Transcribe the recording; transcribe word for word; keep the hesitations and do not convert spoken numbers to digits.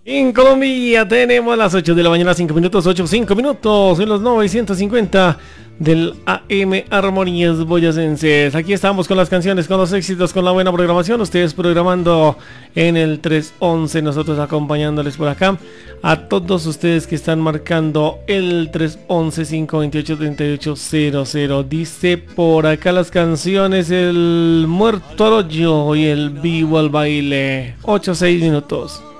En Colombia tenemos las ocho de la mañana, cinco minutos, ocho, cinco minutos, en los novecientos cincuenta del A M Armonías Boyacenses. Aquí estamos con las canciones, con los éxitos, con la buena programación. Ustedes programando en el tres once, nosotros acompañándoles por acá. A todos ustedes que están marcando el tres once, cinco veintiocho, treinta y ocho cero cero. Dice por acá las canciones: el muerto al hoyo y el vivo al baile. ocho, seis minutos.